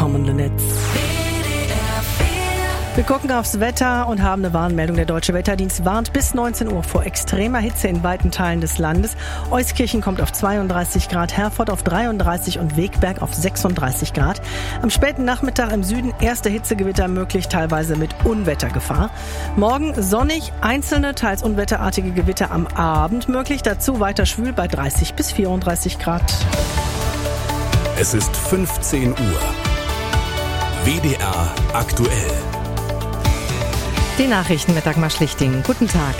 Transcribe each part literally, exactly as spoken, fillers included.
kommende Netz. Wir gucken aufs Wetter und haben eine Warnmeldung. Der Deutsche Wetterdienst warnt bis neunzehn Uhr vor extremer Hitze in weiten Teilen des Landes. Euskirchen kommt auf zweiunddreißig Grad, Herford auf dreiunddreißig und Wegberg auf sechsunddreißig Grad. Am späten Nachmittag im Süden erste Hitzegewitter möglich, teilweise mit Unwettergefahr. Morgen sonnig, einzelne, teils unwetterartige Gewitter am Abend möglich. Dazu weiter schwül bei dreißig bis vierunddreißig Grad. Es ist fünfzehn Uhr. W D R aktuell. Die Nachrichten mit Dagmar Schlichting. Guten Tag.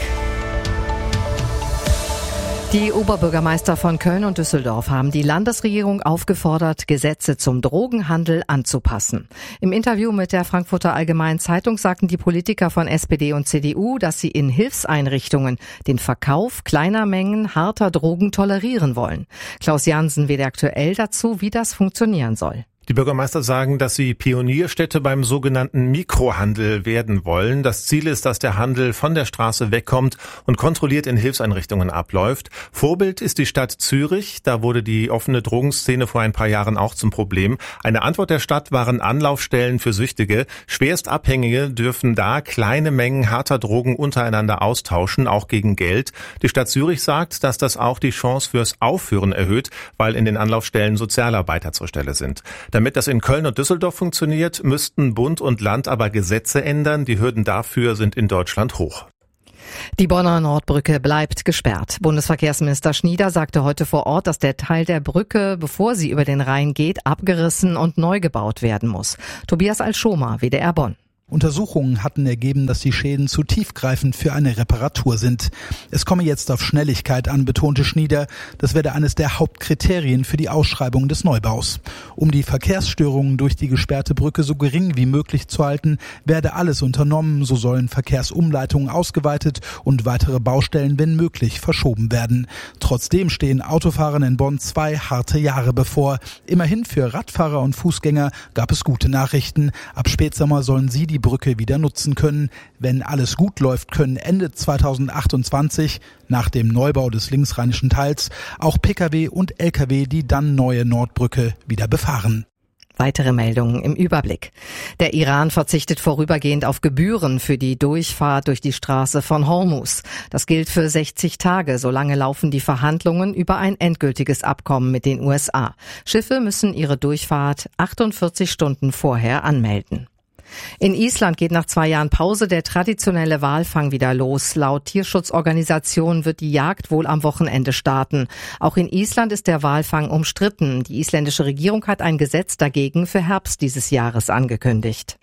Die Oberbürgermeister von Köln und Düsseldorf haben die Landesregierung aufgefordert, Gesetze zum Drogenhandel anzupassen. Im Interview mit der Frankfurter Allgemeinen Zeitung sagten die Politiker von S P D und C D U, dass sie in Hilfseinrichtungen den Verkauf kleiner Mengen harter Drogen tolerieren wollen. Klaus Jansen, W D R aktuell dazu, wie das funktionieren soll. Die Bürgermeister sagen, dass sie Pionierstädte beim sogenannten Mikrohandel werden wollen. Das Ziel ist, dass der Handel von der Straße wegkommt und kontrolliert in Hilfseinrichtungen abläuft. Vorbild ist die Stadt Zürich. Da wurde die offene Drogenszene vor ein paar Jahren auch zum Problem. Eine Antwort der Stadt waren Anlaufstellen für Süchtige. Schwerstabhängige dürfen da kleine Mengen harter Drogen untereinander austauschen, auch gegen Geld. Die Stadt Zürich sagt, dass das auch die Chance fürs Aufhören erhöht, weil in den Anlaufstellen Sozialarbeiter zur Stelle sind. Damit das in Köln und Düsseldorf funktioniert, müssten Bund und Land aber Gesetze ändern. Die Hürden dafür sind in Deutschland hoch. Die Bonner Nordbrücke bleibt gesperrt. Bundesverkehrsminister Schnieder sagte heute vor Ort, dass der Teil der Brücke, bevor sie über den Rhein geht, abgerissen und neu gebaut werden muss. Tobias Alschomer, W D R Bonn. Untersuchungen hatten ergeben, dass die Schäden zu tiefgreifend für eine Reparatur sind. Es komme jetzt auf Schnelligkeit an, betonte Schnieder. Das werde eines der Hauptkriterien für die Ausschreibung des Neubaus. Um die Verkehrsstörungen durch die gesperrte Brücke so gering wie möglich zu halten, werde alles unternommen. So sollen Verkehrsumleitungen ausgeweitet und weitere Baustellen, wenn möglich, verschoben werden. Trotzdem stehen Autofahrern in Bonn zwei harte Jahre bevor. Immerhin für Radfahrer und Fußgänger gab es gute Nachrichten. Ab Spätsommer sollen sie die Brücke wieder nutzen können. Wenn alles gut läuft, können Ende zweitausendachtundzwanzig, nach dem Neubau des linksrheinischen Teils, auch Pkw und Lkw die dann neue Nordbrücke wieder befahren. Weitere Meldungen im Überblick. Der Iran verzichtet vorübergehend auf Gebühren für die Durchfahrt durch die Straße von Hormuz. Das gilt für sechzig Tage. Solange laufen die Verhandlungen über ein endgültiges Abkommen mit den U S A. Schiffe müssen ihre Durchfahrt achtundvierzig Stunden vorher anmelden. In Island geht nach zwei Jahren Pause der traditionelle Walfang wieder los. Laut Tierschutzorganisationen wird die Jagd wohl am Wochenende starten. Auch in Island ist der Walfang umstritten. Die isländische Regierung hat ein Gesetz dagegen für Herbst dieses Jahres angekündigt.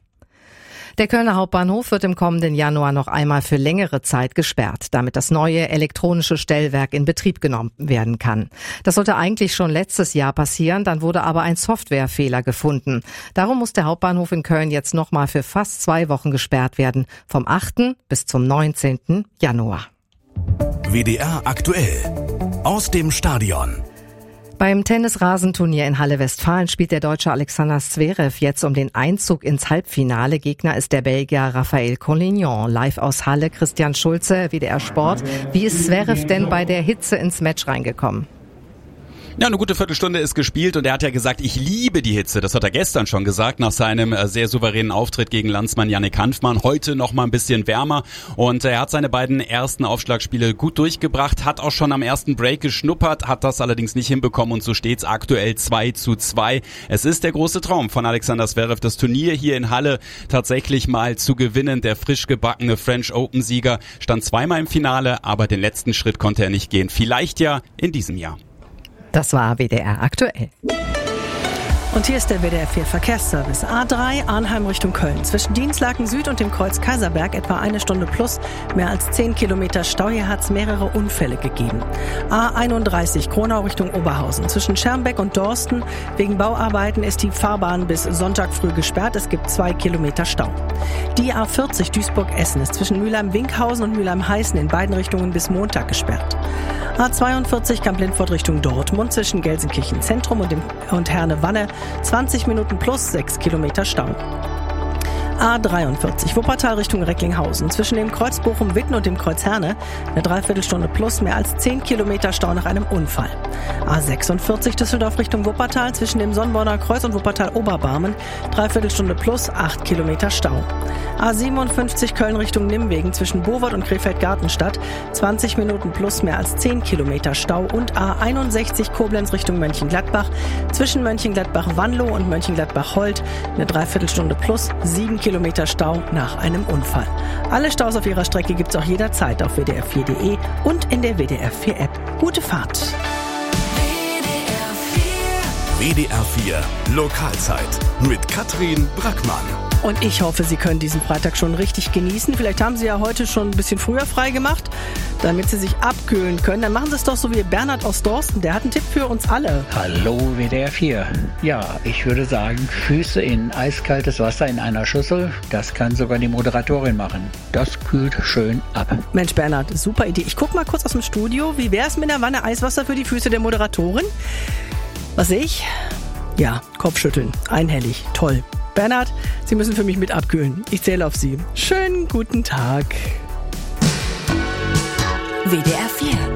Der Kölner Hauptbahnhof wird im kommenden Januar noch einmal für längere Zeit gesperrt, damit das neue elektronische Stellwerk in Betrieb genommen werden kann. Das sollte eigentlich schon letztes Jahr passieren, dann wurde aber ein Softwarefehler gefunden. Darum muss der Hauptbahnhof in Köln jetzt noch mal für fast zwei Wochen gesperrt werden, vom achten bis zum neunzehnten Januar. W D R aktuell aus dem Stadion. Beim Tennisrasenturnier in Halle Westfalen spielt der Deutsche Alexander Zverev jetzt um den Einzug ins Halbfinale. Gegner ist der Belgier Raphael Collignon. Live aus Halle, Christian Schulze, W D R Sport. Wie ist Zverev denn bei der Hitze ins Match reingekommen? Ja, eine gute Viertelstunde ist gespielt und er hat ja gesagt, ich liebe die Hitze. Das hat er gestern schon gesagt, nach seinem sehr souveränen Auftritt gegen Landsmann Yannick Hanfmann. Heute noch mal ein bisschen wärmer und er hat seine beiden ersten Aufschlagspiele gut durchgebracht, hat auch schon am ersten Break geschnuppert, hat das allerdings nicht hinbekommen und so steht's aktuell zwei zu zwei. Es ist der große Traum von Alexander Zverev, das Turnier hier in Halle tatsächlich mal zu gewinnen. Der frisch gebackene French Open-Sieger stand zweimal im Finale, aber den letzten Schritt konnte er nicht gehen. Vielleicht ja in diesem Jahr. Das war W D R aktuell. Und hier ist der W D R vier Verkehrsservice. A drei Arnheim Richtung Köln. Zwischen Dienstlaken Süd und dem Kreuz Kaiserberg etwa eine Stunde plus. Mehr als zehn Kilometer Stau. Hier hat es mehrere Unfälle gegeben. A einunddreißig Kronau Richtung Oberhausen. Zwischen Schermbeck und Dorsten. Wegen Bauarbeiten ist die Fahrbahn bis Sonntag früh gesperrt. Es gibt zwei Kilometer Stau. Die A vierzig Duisburg-Essen ist zwischen Mülheim-Winkhausen und Mülheim-Heißen in beiden Richtungen bis Montag gesperrt. A zweiundvierzig Kamp-Lindfort Richtung Dortmund zwischen Gelsenkirchen Zentrum und, dem, und Herne-Wanne zwanzig Minuten plus sechs Kilometer Stau. A dreiundvierzig, Wuppertal Richtung Recklinghausen. Zwischen dem Kreuz Bochum-Witten und dem Kreuz Herne eine Dreiviertelstunde plus mehr als zehn Kilometer Stau nach einem Unfall. A sechsundvierzig, Düsseldorf Richtung Wuppertal. Zwischen dem Sonnborner Kreuz und Wuppertal-Oberbarmen Dreiviertelstunde plus acht Kilometer Stau. A siebenundfünfzig, Köln Richtung Nimwegen. Zwischen Bowart und Krefeld-Gartenstadt zwanzig Minuten plus mehr als zehn Kilometer Stau. Und A einundsechzig, Koblenz Richtung Mönchengladbach. Zwischen Mönchengladbach-Wanlo und Mönchengladbach-Holt eine Dreiviertelstunde plus sieben Kilometer Stau nach einem Unfall. Alle Staus auf ihrer Strecke gibt's auch jederzeit auf w d r vier punkt d e und in der W D R vier App. Gute Fahrt! W D R vier Lokalzeit mit Katrin Brackmann. Und ich hoffe, Sie können diesen Freitag schon richtig genießen. Vielleicht haben Sie ja heute schon ein bisschen früher frei gemacht, damit Sie sich abkühlen können. Dann machen Sie es doch so wie Bernhard aus Dorsten. Der hat einen Tipp für uns alle. Hallo W D R vier. Ja, ich würde sagen, Füße in eiskaltes Wasser in einer Schüssel. Das kann sogar die Moderatorin machen. Das kühlt schön ab. Mensch Bernhard, super Idee. Ich gucke mal kurz aus dem Studio. Wie wäre es mit einer Wanne Eiswasser für die Füße der Moderatorin? Was sehe ich? Ja, Kopfschütteln. Einhellig. Toll. Bernhard, Sie müssen für mich mit abkühlen. Ich zähle auf Sie. Schönen guten Tag. W D R vier